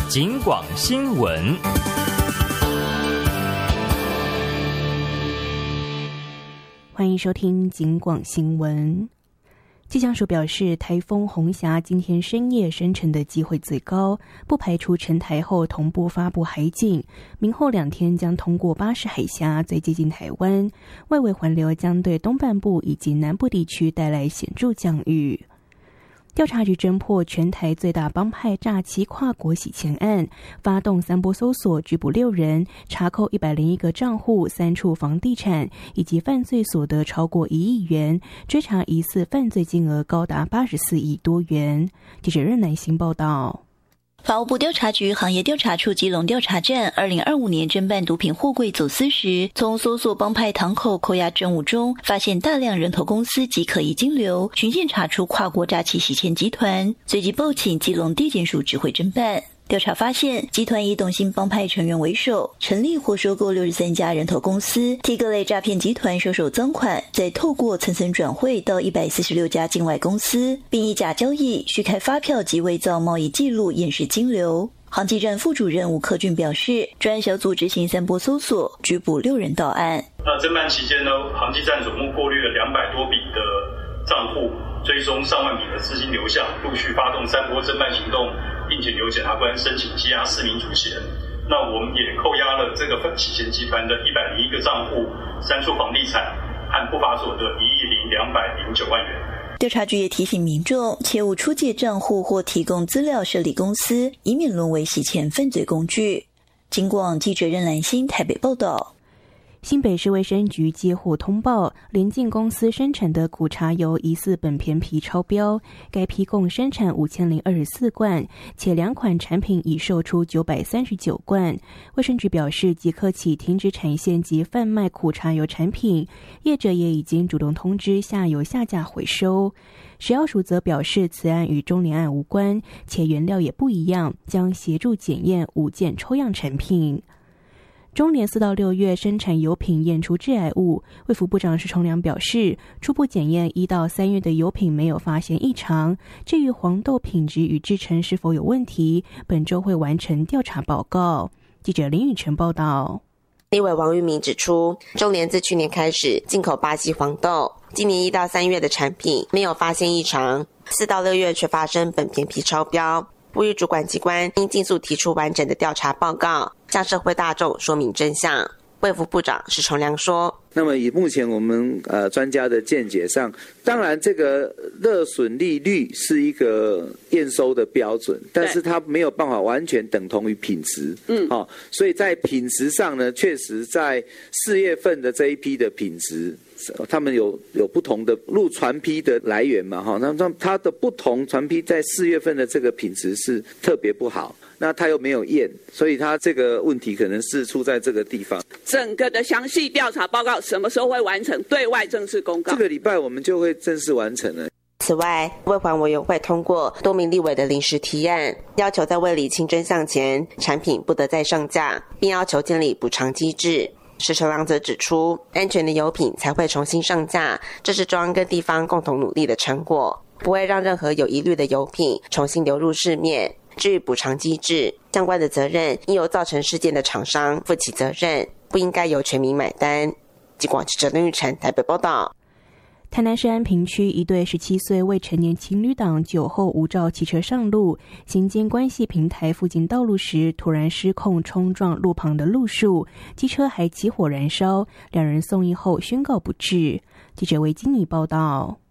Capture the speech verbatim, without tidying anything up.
警广新闻。 欢迎收听警广新闻。气象署表示，台风红霞今天深夜生成的机会最高，不排除沉台后同步发布海警，明后两天将通过巴士海峡，最接近台湾，外围环流将对东半部以及南部地区带来显著降雨。调查局侦破全台最大帮派诈欺跨国洗钱案，发动三波搜索，拘捕六人，查扣一百零一个账户、三处房地产，以及犯罪所得超过一亿元，追查疑似犯罪金额高达八十四亿多元。记者任乃新报道。 法务部调查局行业调查处基隆调查站二零二五年侦办毒品货柜走私时，从搜索帮派堂口扣押证物中发现大量人头公司及可疑金流，循线查出跨国诈欺洗钱集团，随即报请基隆地检署指挥侦办。调查发现，集团以董姓帮派成员为首，成立或收购六十三家人头公司，替各类诈骗集团收受赃款，再透过层层转汇到一百四十六家境外公司，并以假交易、虚开发票及伪造贸易记录掩饰金流。航机站副主任吴克俊表示，专案小组执行三波搜索，拘捕六人到案。 那侦办期间呢，航机站总共过滤了两百多笔的账户，追踪上万笔的资金流向，陆续发动三波侦办行动，并且由检察官申请羁押四名主嫌。那我们也扣押了这个洗钱集团的一百零一个账户、三处房地产和不法所得一亿零两百零九万元。 调查局也提醒民众，切勿出借账户或提供资料设立公司，以免沦为洗钱犯罪工具。警广记者任兰心台北报道。 新北市卫生局接获通报，联进公司生产的苦茶油疑似苯醃醅超标，该批共生产五千零二十四罐，且两款产品已售出九百三十九罐。卫生局表示，即刻起停止产线及贩卖苦茶油产品，业者也已经主动通知下游下架回收。食药署则表示，此案与中联案无关，且原料也不一样，将协助检验五件抽样产品。中联四到六月生产油品验出致癌物，卫福部长施崇良表示，初步检验一到三月的油品没有发现异常。至于黄豆品质与制成是否有问题，本周会完成调查报告。记者林宇晨报道。 立委王玉明指出，中联自去年开始进口巴西黄豆，今年一到三月的产品没有发现异常，四到六月却发生苯醃醅超标，呼吁主管机关应尽速提出完整的调查报告，向社会大众说明真相。卫福部长施崇良说， 那么以目前我们呃专家的见解上，当然这个热损利率是一个验收的标准，但是它没有办法完全等同于品质。嗯，好、哦，所以在品质上呢，确实在四月份的这一批的品质，他们有有不同的入船批的来源嘛，哈、哦，那它的不同船批在四月份的这个品质是特别不好。那他又没有验，所以他这个问题可能是出在这个地方。 整个的详细调查报告什么时候会完成？对外正式公告？ 这个礼拜我们就会正式完成了。 此外，卫环委员会通过多名立委的临时提案，要求在未理清真相前，产品不得再上架，并要求建立补偿机制。施崇良则指出，安全的油品才会重新上架，这是中央跟地方共同努力的成果，不会让任何有疑虑的油品重新流入市面。至于补偿机制，相关的责任应由造成事件的厂商负起责任，不应该由全民买单。警广记者林玉晨台北报道。 台南市安平区一对十七岁未成年情侣档酒后无照骑车上路，行经关系平台附近道路时，突然失控冲撞路旁的路树，机车还起火燃烧，两人送医后宣告不治。记者维金妮报道。